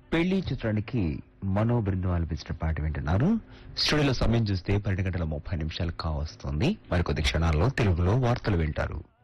పెళ్లి చిత్రానికి మనో బృందం ఆలపించిన పాట వింటున్నారు. స్టూడియోలో సమయం చూస్తే 12 గంటల 30 నిమిషాలు కావస్తుంది. మరికొద్ది క్షణాల్లో తెలుగులో వార్తలు వింటారు.